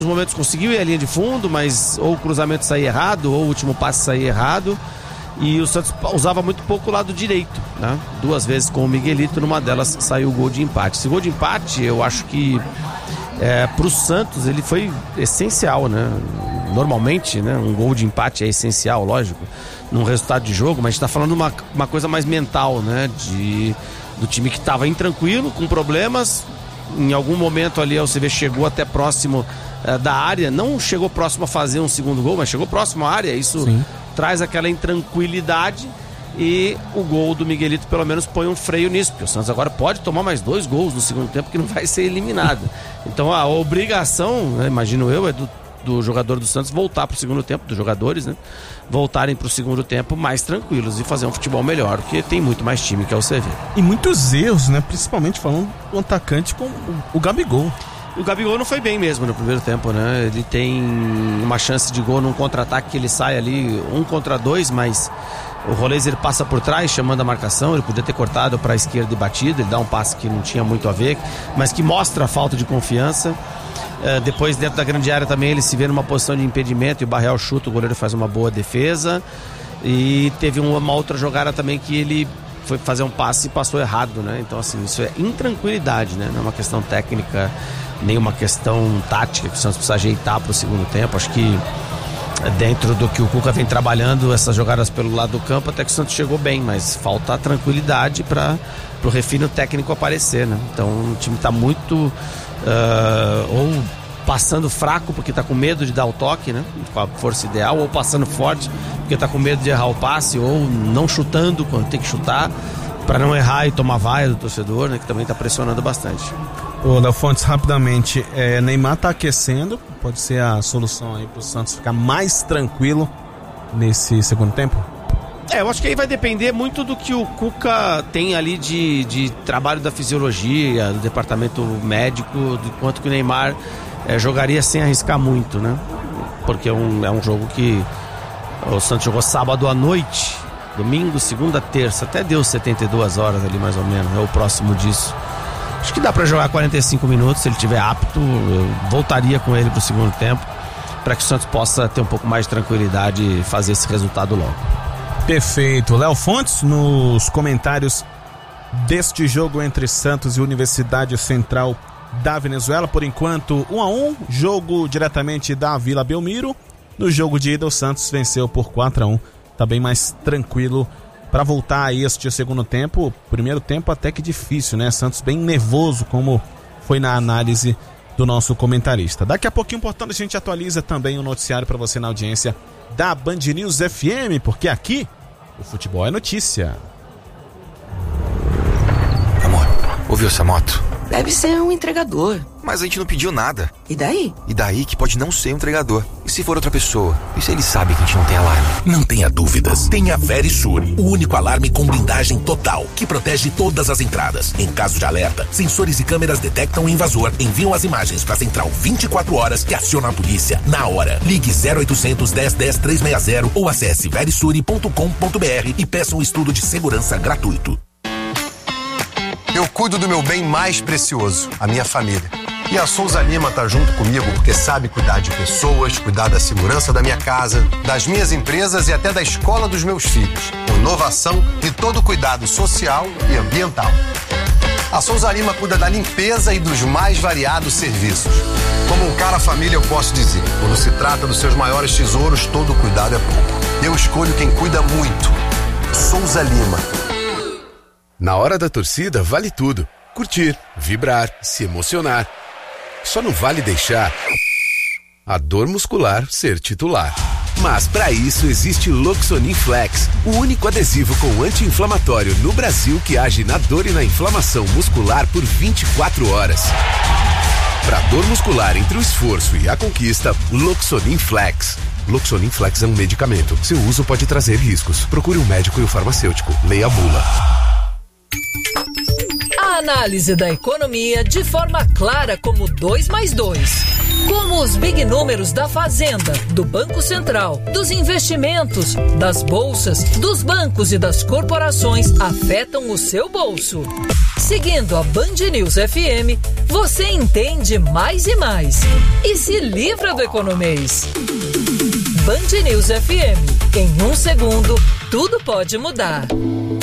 momentos conseguiu ir à linha de fundo, mas ou o cruzamento saía errado, ou o último passe saía errado. E o Santos usava muito pouco o lado direito, né? 2 vezes com o Miguelito, numa delas saiu o gol de empate. Esse gol de empate, eu acho que para o Santos ele foi essencial, né? Normalmente, né, um gol de empate é essencial, lógico, num resultado de jogo, mas a gente está falando uma coisa mais mental, né? Do time que estava intranquilo, com problemas. Em algum momento ali, você vê, chegou até próximo da área, não chegou próximo a fazer um segundo gol, mas chegou próximo à área. Isso Sim. Traz aquela intranquilidade, e o gol do Miguelito pelo menos põe um freio nisso, porque o Santos agora pode tomar mais 2 gols no segundo tempo, que não vai ser eliminado. Então a obrigação, né, imagino eu, é do jogador do Santos voltar para o segundo tempo, dos jogadores, né, voltarem para o segundo tempo mais tranquilos e fazer um futebol melhor, porque tem muito mais time que é o CV. E muitos erros, né, principalmente falando do atacante com o Gabigol. O Gabigol não foi bem mesmo no primeiro tempo, né? Ele tem uma chance de gol num contra-ataque que ele sai ali 1 contra 2, mas o Rollez passa por trás chamando a marcação. Ele podia ter cortado para a esquerda e batido, ele dá um passe que não tinha muito a ver, mas que mostra a falta de confiança. Depois, dentro da grande área também, ele se vê numa posição de impedimento e o Barreal chuta, o goleiro faz uma boa defesa. E teve uma outra jogada também que ele foi fazer um passe e passou errado, né? Então, assim, isso é intranquilidade, né? Não é uma questão técnica, nem uma questão tática que o Santos precisa ajeitar para o segundo tempo. Acho que dentro do que o Cuca vem trabalhando, essas jogadas pelo lado do campo, até que o Santos chegou bem, mas falta a tranquilidade para o refino técnico aparecer, né? Então o time está muito ou passando fraco porque está com medo de dar o toque, né, com a força ideal, ou passando forte porque está com medo de errar o passe, ou não chutando quando tem que chutar, para não errar e tomar vaia do torcedor, né, que também está pressionando bastante. Ô, Léo Fontes, rapidamente, Neymar tá aquecendo, pode ser a solução aí pro Santos ficar mais tranquilo nesse segundo tempo? Eu acho que aí vai depender muito do que o Cuca tem ali de trabalho da fisiologia, do departamento médico, do quanto que o Neymar jogaria sem arriscar muito, né? Porque é um jogo que o Santos jogou sábado à noite, domingo, segunda, terça, até deu 72 horas ali mais ou menos, é o próximo disso. Acho que dá pra jogar 45 minutos, se ele estiver apto. Eu voltaria com ele pro segundo tempo, para que o Santos possa ter um pouco mais de tranquilidade e fazer esse resultado logo. Perfeito. Léo Fontes, nos comentários deste jogo entre Santos e Universidade Central da Venezuela, por enquanto 1-1, jogo diretamente da Vila Belmiro. No jogo de ida, o Santos venceu por 4-1, tá bem mais tranquilo para voltar a este segundo tempo. Primeiro tempo até que difícil, né? Santos bem nervoso, como foi na análise do nosso comentarista. Daqui a pouquinho, portanto, a gente atualiza também o noticiário para você na audiência da Band News FM, porque aqui o futebol é notícia. Amor, ouviu essa moto? Deve ser um entregador. Mas a gente não pediu nada. E daí? E daí que pode não ser um entregador. E se for outra pessoa? E se ele sabe que a gente não tem alarme? Não tenha dúvidas. Tenha Verisur, o único alarme com blindagem total, que protege todas as entradas. Em caso de alerta, sensores e câmeras detectam o invasor, enviam as imagens para a central 24 horas, que aciona a polícia na hora. Ligue 0800 10 10 360 ou acesse verisure.com.br e peça um estudo de segurança gratuito. Eu cuido do meu bem mais precioso, a minha família. E a Souza Lima tá junto comigo porque sabe cuidar de pessoas, cuidar da segurança da minha casa, das minhas empresas e até da escola dos meus filhos. Com inovação e todo cuidado social e ambiental. A Souza Lima cuida da limpeza e dos mais variados serviços. Como um cara família, eu posso dizer, quando se trata dos seus maiores tesouros, todo cuidado é pouco. Eu escolho quem cuida muito. Souza Lima. Na hora da torcida, vale tudo. Curtir, vibrar, se emocionar. Só não vale deixar a dor muscular ser titular. Mas para isso existe Loxonin Flex, o único adesivo com anti-inflamatório no Brasil que age na dor e na inflamação muscular por 24 horas. Para dor muscular entre o esforço e a conquista, Loxonin Flex. Loxonin Flex é um medicamento. Seu uso pode trazer riscos. Procure um médico e o farmacêutico. Leia a bula. A análise da economia de forma clara como 2 mais 2. Como os big números da Fazenda, do Banco Central, dos investimentos, das bolsas, dos bancos e das corporações afetam o seu bolso. Seguindo a Band News FM, você entende mais e mais e se livra do economês. Band News FM. Em 1 segundo, tudo pode mudar.